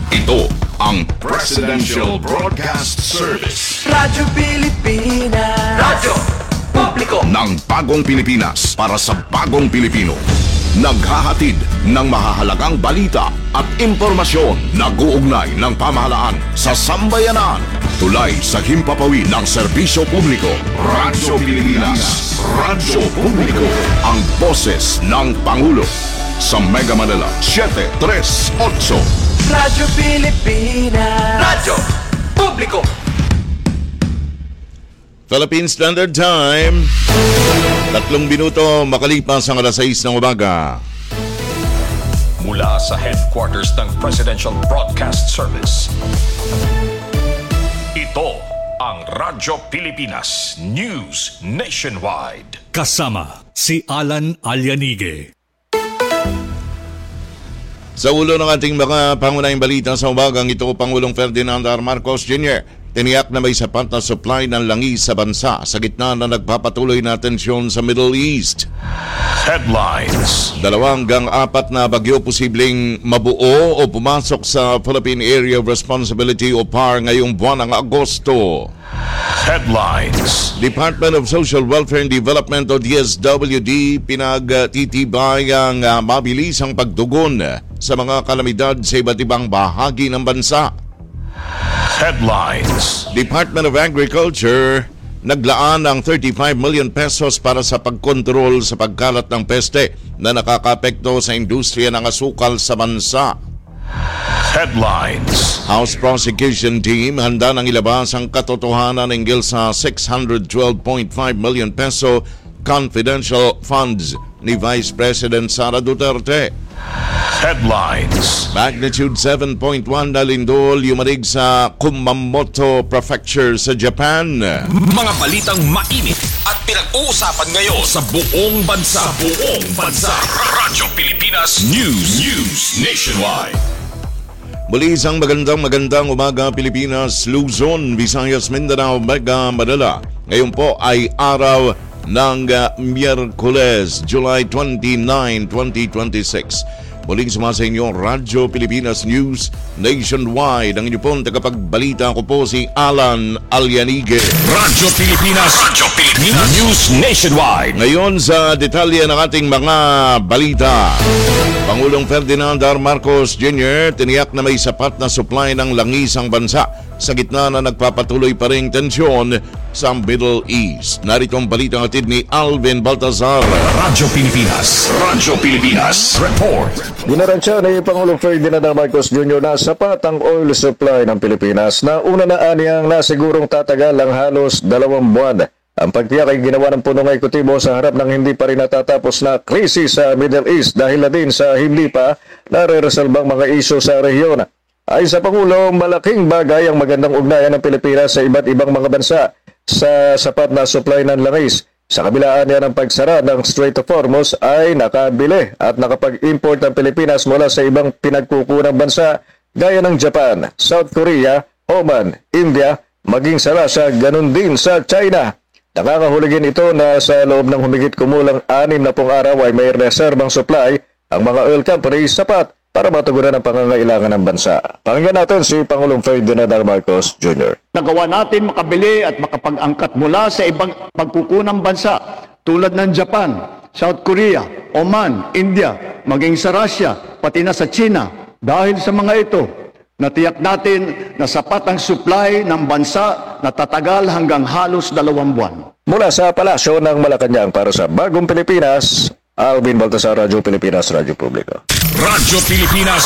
Ito ang Presidential Broadcast Service. Radyo Pilipinas. Radyo Publiko Ng bagong Pilipinas para sa bagong Pilipino. Naghahatid ng mahahalagang balita at impormasyon na guugnay ng pamahalaan sa sambayanan. Tulay sa himpapawid ng serbisyo publiko. Radyo Pilipinas. Radyo Publiko. Ang boses ng Pangulo. Sa Mega Manila, 738. Radyo Pilipinas. Radyo Publiko. Philippine Standard Time. 3 minuto makalipas ang alas 6 ng umaga. Mula sa headquarters ng Presidential Broadcast Service. Ito ang Radyo Pilipinas News Nationwide. Kasama si Alan Alianige. Sa ulo ng ating mga pangunahing balita sa umagang ito, Pangulong Ferdinand R. Marcos Jr. tiniyak na may sapat na supply ng langis sa bansa sa gitna na nagpapatuloy na tensyon sa Middle East. Headlines. 2 hanggang 4 na bagyo posibleng mabuo o pumasok sa Philippine Area of Responsibility o PAR ngayong buwan ng Agosto. Headlines. Department of Social Welfare and Development o DSWD pinagtitibay ang mabilisang pagtugon sa mga kalamidad sa iba't ibang bahagi ng bansa. Headlines. Department of Agriculture naglaan ng 35 million pesos para sa pagkontrol sa pagkalat ng peste na nakakapekto sa industriya ng asukal sa bansa. Headlines. House Prosecution Team handa nang ilabas ang katotohanan hinggil sa 612.5 million peso confidential funds ni Vice President Sara Duterte. Headlines. Magnitude 7.1 na lindol yumanig sa Kumamoto Prefecture sa Japan. Mga balitang mainit at pinag-uusapan ngayon sa buong bansa. Radyo Pilipinas News Nationwide. Muli isang magandang umaga Pilipinas, Luzon, Visayas, Mindanao, Mega Manila. Ngayon po ay araw ng Miyerkules, July 29, 2026. Muling sumasa inyo Radyo Pilipinas News Nationwide. Ang inyo pong tagapagbalita ko po si Alan Alianige. Radyo Pilipinas News Nationwide. Ngayon sa detalye ng ating mga balita. Pangulong Ferdinand R. Marcos Jr. tiniyak na may sapat na supply ng langis ang bansa sa gitna na nagpapatuloy pa ring tensyon sa Middle East. Narito ang balitang hatid ni Alvin Baltazar. Radyo Pilipinas Report. Ginaransya ni Pangulong Ferdinand R. Marcos Jr. na sapat ang oil supply ng Pilipinas na una na aniyang nasigurong tatagal ang halos 2 buwan. Ang pagtiyak ay ginawa ng punong ekutibo sa harap ng hindi pa rin natatapos na krisis sa Middle East dahil na din sa hindi pa nare-resolbang mga isyu sa rehiyon. Ay sa Pangulo, malaking bagay ang magandang ugnayan ng Pilipinas sa iba't ibang mga bansa sa sapat na supply ng langis. Sa kabilaan niya ng pagsara ng Strait of Hormuz ay nakabili at nakapag-import ng Pilipinas mula sa ibang pinagkukunang bansa gaya ng Japan, South Korea, Oman, India, maging sa Russia, ganun din sa China. Nakakahuligin ito na sa loob ng humigit kumulang 6 na araw ay may reserbang supply ang mga oil companies sapat para matugunan ang pangangailangan ng bansa. Pakinggan natin si Pangulong Ferdinand R. Marcos Jr. Nagawa natin makabili at makapag-angkat mula sa ibang pagkukunang bansa tulad ng Japan, South Korea, Oman, India, maging sa Russia, pati na sa China. Dahil sa mga ito, natiyak natin na sapat ang supply ng bansa na tatagal hanggang halos 2 buwan. Mula sa Palasyo ng Malacanang para sa Bagong Pilipinas, Alvin Baltasar, Radyo Pilipinas, Radyo Publiko. Radyo Pilipinas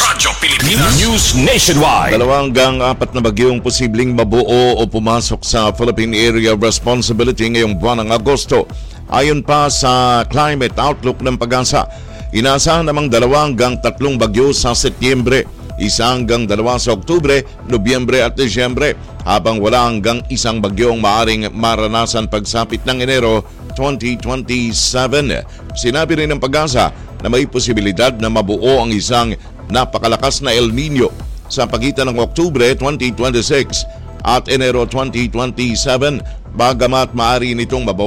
News Nationwide. 2 hanggang 4 na bagyong posibleng mabuo o pumasok sa Philippine Area of Responsibility ngayong buwan ng Agosto. Ayon pa sa Climate Outlook ng Pag-asa, inaasahan namang 2 hanggang 3 bagyo sa Setyembre, 1 hanggang 2 sa Oktubre, Nobyembre at Disyembre, habang wala hanggang 1 bagyong maaring maranasan pagsapit ng Enero 2027. Sinabi rin ng Pag-asa na may posibilidad na mabuo ang isang napakalakas na El Nino sa pagitan ng Oktubre 2026 at Enero 2027, bagamat maaari nitong mabawasan